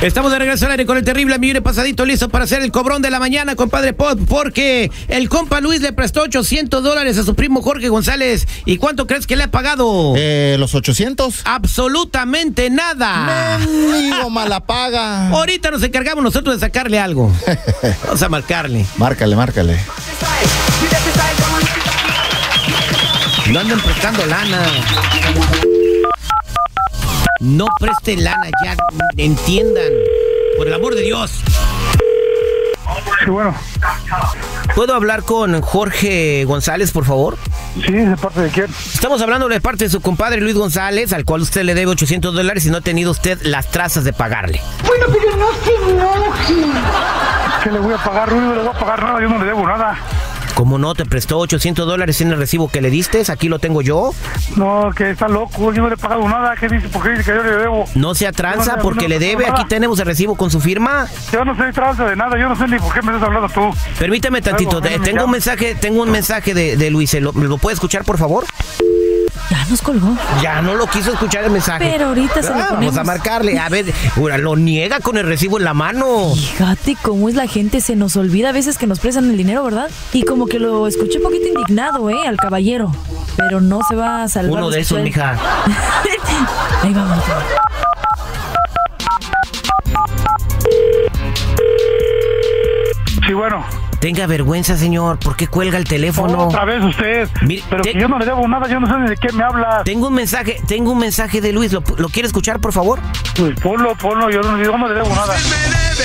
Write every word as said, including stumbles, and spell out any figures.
Estamos de regreso al aire con el terrible millón pasadito, listo para hacer el cobrón de la mañana, compadre Pod, porque el compa Luis le prestó ochocientos dólares a su primo Jorge González. ¿Y cuánto crees que le ha pagado? Eh, ¿los ochocientos? Absolutamente nada. Mendigo mala paga. Ahorita nos encargamos nosotros de sacarle algo. Vamos a marcarle. Márcale, márcale. No anden prestando lana. No preste lana ya, entiendan. Por el amor de Dios. Sí, bueno. ¿Puedo hablar con Jorge González, por favor? Sí, ¿de parte de quién? Estamos hablando de parte de su compadre Luis González, al cual usted le debe ochocientos dólares y no ha tenido usted las trazas de pagarle. Bueno, pero no se enoje. ¿Qué le voy a pagar? No le voy a pagar nada, yo no le debo nada. ¿Cómo no? ¿Te prestó ochocientos dólares en el recibo que le diste? Aquí lo tengo yo. No, que está loco, yo no le he pagado nada. ¿Qué dice? ¿Por qué dice que yo le debo? No sea tranza, no, porque no, le debe. no, Aquí tenemos el recibo con su firma. Yo no soy tranza de nada, yo no sé ni por qué me estás hablando tú. Permítame tantito, Algo, tengo un mensaje, tengo un mensaje de, de Luis. ¿Lo, ¿Lo puede escuchar, por favor? Ya nos colgó. Ya no lo quiso escuchar el mensaje. Pero ahorita se lo Ah, ponemos. Vamos a marcarle. A ver, ahora lo niega con el recibo en la mano. Fíjate cómo es la gente, se nos olvida a veces que nos prestan el dinero, ¿verdad? Y como que lo escuché un poquito indignado, ¿eh? Al caballero. Pero no se va a salvar. Uno de esos, mija. Ahí vamos. Sí, bueno. Tenga vergüenza, señor. ¿Por qué cuelga el teléfono? Otra vez usted. Mire, pero te... que yo no le debo nada, yo no sé ni de qué me hablas. Tengo un mensaje, tengo un mensaje de Luis. ¿Lo, lo quiere escuchar, por favor? Pues ponlo, ponlo, yo no, yo no le debo nada.